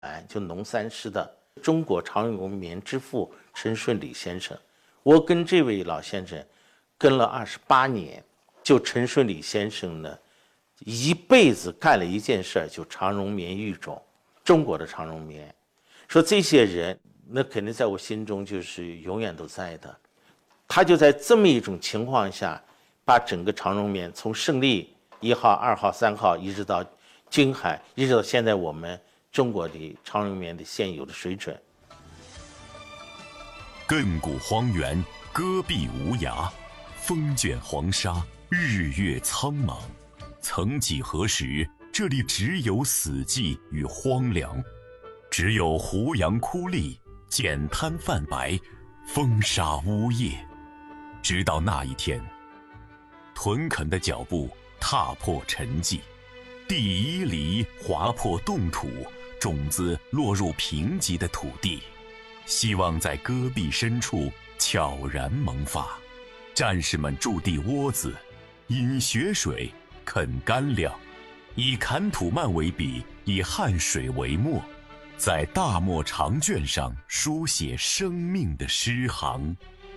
就农三师的中国长绒棉之父陈顺礼先生。我跟这位老先生跟了28年，就陈顺礼先生呢，一辈子干了一件事，就长绒棉育种，中国的长绒棉。说这些人，那肯定在我心中就是永远都在的。他就在这么一种情况下，把整个长绒棉从胜利1号、2号、3号，一直到京海，一直到现在我们中国的长绒棉的现有的水准。 亘古荒原，戈壁无涯，风卷黄沙，日月苍茫。曾几何时，这里只有死寂与荒凉，只有胡杨枯立，碱滩泛白，风沙呜咽。直到那一天，屯垦的脚步踏破沉寂，第一犁划破冻土，种子落入贫瘠的土地，希望在戈壁深处悄然萌发。战士们筑地窝子，饮雪水，啃干粮，以坎土曼为笔，以汗水为墨，在大漠长卷上书写生命的诗行。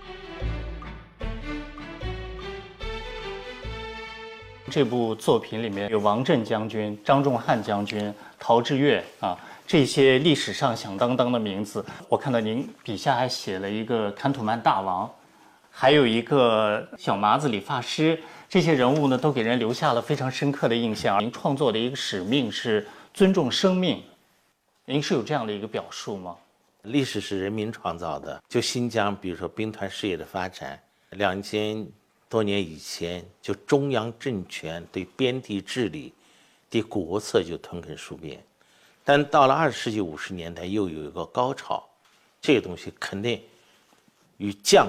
这部作品里面有王震将军、张仲汉将军、陶峙岳啊，这些历史上响当当的名字。我看到您笔下还写了一个坎土曼大王，还有一个小麻子理发师，这些人物呢都给人留下了非常深刻的印象。您创作的一个使命是尊重生命，您是有这样的一个表述吗？ 历史是人民创造的，就新疆，比如说兵团事业的发展，2000多年以前，就中央政权对边地治理的国策就屯垦戍边，但到了20世纪50年代又有一个高潮，这个东西肯定与将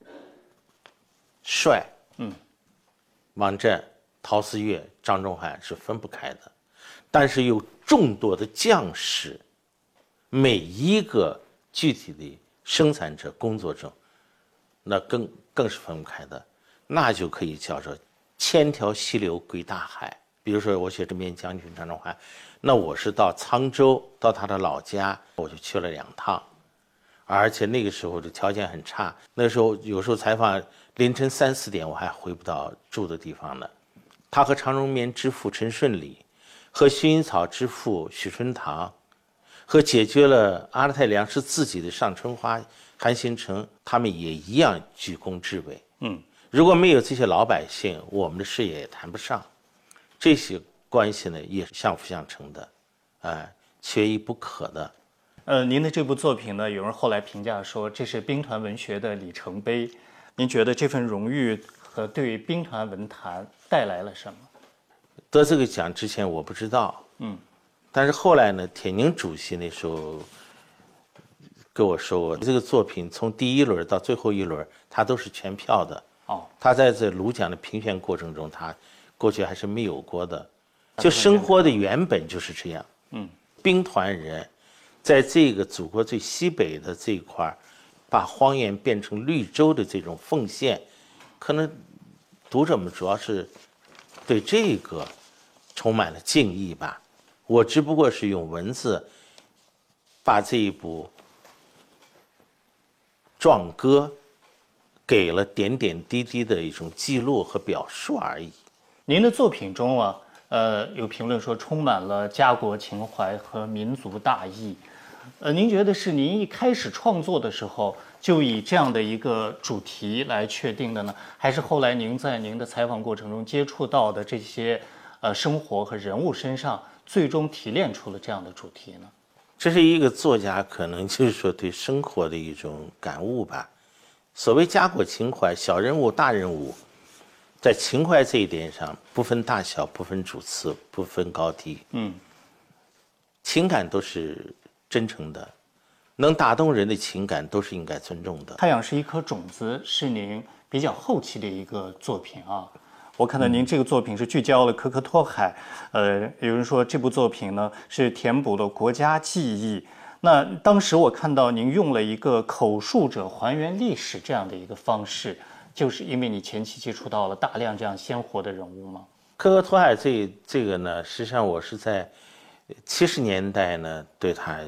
帅，王震、陶思岳、张仲汉是分不开的，但是有众多的将士，每一个具体的生产者、工作者，那更是分不开的。那就可以叫做千条溪流归大海。比如说我写这边将军张仲汉，那我是到沧州，到他的老家，我就去了2趟，而且那个时候的条件很差，那时候有时候采访凌晨3、4点我还回不到住的地方呢。他和长绒棉之父陈顺礼，和薰衣草之父许春堂，和解决了阿勒泰粮食自己的上春花、韩新成，他们也一样居功至伟。如果没有这些老百姓，我们的事业也谈不上。这些关系呢，也是相辅相成的，缺一不可的。 您的这部作品呢，有人后来评价说这是兵团文学的里程碑。您觉得这份荣誉和对兵团文坛带来了什么？ 得这个奖之前我不知道，但是后来呢，铁凝主席那时候跟我说过，这个作品从第1轮到最后1轮，他都是全票的。他在这鲁奖的评选过程中，他过去还是没有过的。就生活的原本就是这样。兵团人在这个祖国最西北的这一块，把荒原变成绿洲的这种奉献，可能读者们主要是对这个充满了敬意吧。我只不过是用文字把这一部壮歌给了点点滴滴的一种记录和表述而已。 您的作品中啊，有评论说充满了家国情怀和民族大义。您觉得是您一开始创作的时候就以这样的一个主题来确定的呢，还是后来您在您的采访过程中接触到的这些生活和人物身上，最终提炼出了这样的主题呢？ 这是一个作家可能就是说对生活的一种感悟吧。所谓家国情怀，小人物大人物，在情怀这一点上不分大小，不分主次，不分高低，情感都是真诚的，能打动人的情感都是应该尊重的。 太阳是一颗种子是您比较后期的一个作品啊。我看到您这个作品是聚焦了可可托海，有人说这部作品呢是填补了国家记忆。那当时我看到您用了一个口述者还原历史这样的一个方式，就是因为你前期接触到了大量这样鲜活的人物吗？ 可可托海这个呢，实际上我是在 70年代呢，对他